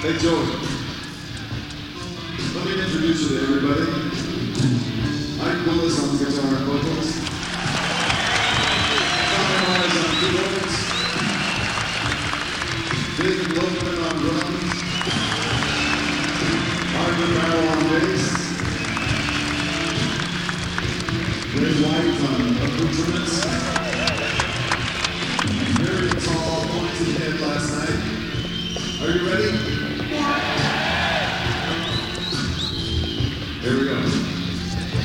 Hey, Joey. Let me introduce you to everybody. Mike Willis on guitar and vocals. Tommy Myers on keyboard.